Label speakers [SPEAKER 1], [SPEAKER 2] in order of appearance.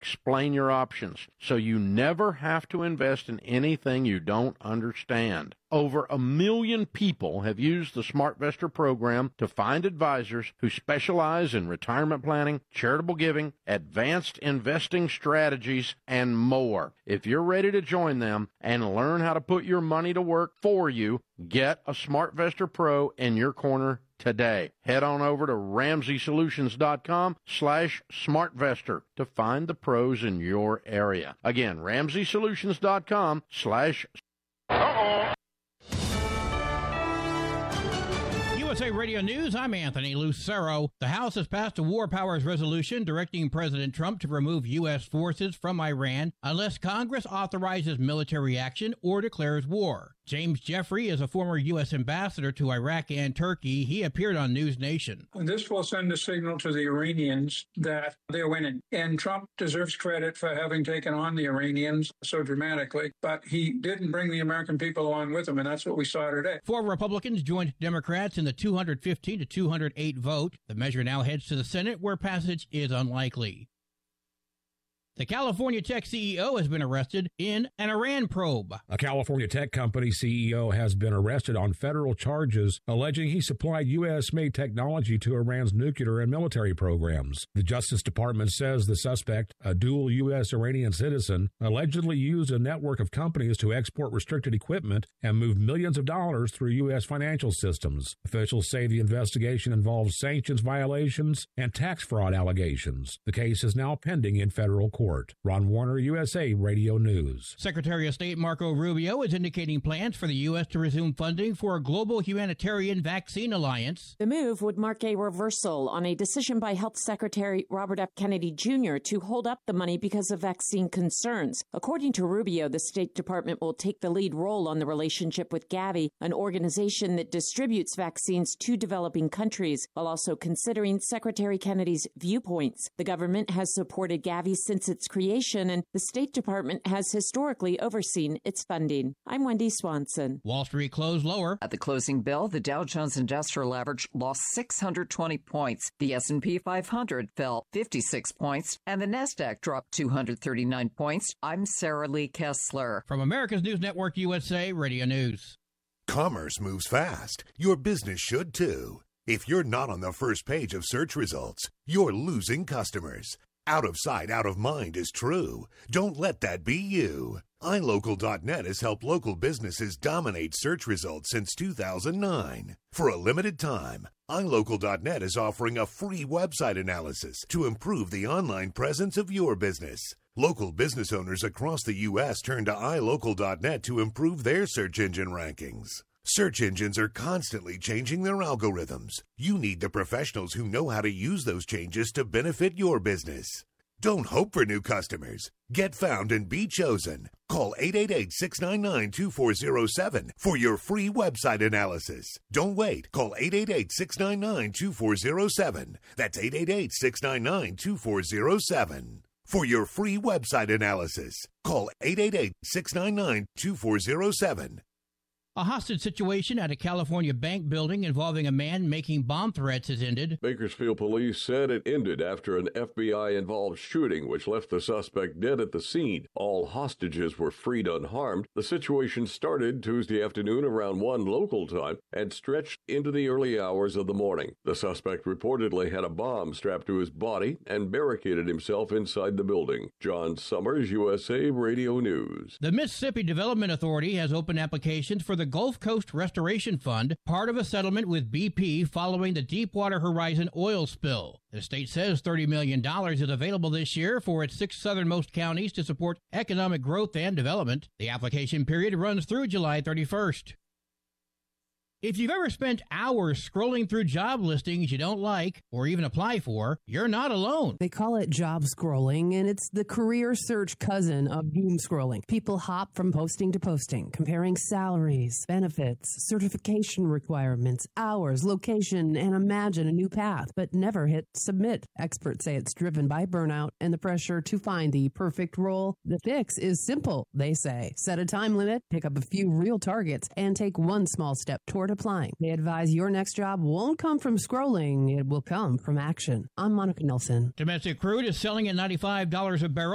[SPEAKER 1] explain your options so you never have to invest in anything you don't understand. Over 1 million people have used the SmartVestor program to find advisors who specialize in retirement planning, charitable giving, advanced investing strategies, and more. If you're ready to join them and learn how to put your money to work for you, get a SmartVestor Pro in your corner today. Head on over to RamseySolutions.com/SmartVestor to find the pros in your area. Again, RamseySolutions.com/.
[SPEAKER 2] USA Radio News, I'm Anthony Lucero. The House has passed a War Powers Resolution directing President Trump to remove U.S. forces from Iran unless Congress authorizes military action or declares war. James Jeffrey is a former U.S. ambassador to Iraq and Turkey. He appeared on News Nation.
[SPEAKER 3] This will send a signal to the Iranians that they're winning. And Trump deserves credit for having taken on the Iranians so dramatically, but he didn't bring the American people along with him, and that's what we saw today.
[SPEAKER 2] 4 Republicans joined Democrats in the 215 to 208 vote. The measure now heads to the Senate, where passage is unlikely. The California Tech CEO has been arrested in an Iran probe.
[SPEAKER 4] A California tech company CEO has been arrested on federal charges alleging he supplied U.S.-made technology to Iran's nuclear and military programs. The Justice Department says the suspect, a dual U.S.-Iranian citizen, allegedly used a network of companies to export restricted equipment and move millions of dollars through U.S. financial systems. Officials say the investigation involves sanctions violations and tax fraud allegations. The case is now pending in federal court. Ron Warner, USA Radio News.
[SPEAKER 2] Secretary of State Marco Rubio is indicating plans for the U.S. to resume funding for a global humanitarian vaccine alliance.
[SPEAKER 5] The move would mark a reversal on a decision by Health Secretary Robert F. Kennedy Jr. to hold up the money because of vaccine concerns. According to Rubio, the State Department will take the lead role on the relationship with Gavi, an organization that distributes vaccines to developing countries, while also considering Secretary Kennedy's viewpoints. The government has supported Gavi since its creation, and the State Department has historically overseen its funding. I'm Wendy Swanson.
[SPEAKER 2] Wall Street closed lower.
[SPEAKER 6] At the closing bell, the Dow Jones Industrial Average lost 620 points. The S&P 500 fell 56 points, and the Nasdaq dropped 239 points. I'm Sarah Lee Kessler.
[SPEAKER 2] From America's News Network USA Radio News.
[SPEAKER 7] Commerce moves fast. Your business should too. If you're not on the first page of search results, you're losing customers. Out of sight, out of mind is true. Don't let that be you. iLocal.net has helped local businesses dominate search results since 2009. For a limited time, iLocal.net is offering a free website analysis to improve the online presence of your business. Local business owners across the U.S. turn to iLocal.net to improve their search engine rankings. Search engines are constantly changing their algorithms. You need the professionals who know how to use those changes to benefit your business. Don't hope for new customers. Get found and be chosen. Call 888-699-2407 for your free website analysis. Don't wait. Call 888-699-2407. That's 888-699-2407. For your free website analysis, call 888-699-2407.
[SPEAKER 2] A hostage situation at a California bank building involving a man making bomb threats has ended.
[SPEAKER 8] Bakersfield police said it ended after an FBI-involved shooting, which left the suspect dead at the scene. All hostages were freed unharmed. The situation started Tuesday afternoon around 1 local time and stretched into the early hours of the morning. The suspect reportedly had a bomb strapped to his body and barricaded himself inside the building. John Summers, USA Radio News.
[SPEAKER 2] The Mississippi Development Authority has opened applications for the Gulf Coast Restoration Fund, part of a settlement with BP following the Deepwater Horizon oil spill. The state says $30 million is available this year for its 6 southernmost counties to support economic growth and development. The application period runs through July 31st. If you've ever spent hours scrolling through job listings you don't like or even apply for, you're not alone.
[SPEAKER 9] They call it job scrolling, and it's the career search cousin of doom scrolling. People hop from posting to posting, comparing salaries, benefits, certification requirements, hours, location, and imagine a new path, but never hit submit. Experts say it's driven by burnout and the pressure to find the perfect role. The fix is simple, they say. Set a time limit, pick up a few real targets, and take one small step toward applying. They advise your next job won't come from scrolling, it will come from action. I'm Monica Nelson.
[SPEAKER 2] Domestic crude is selling at $95 a barrel.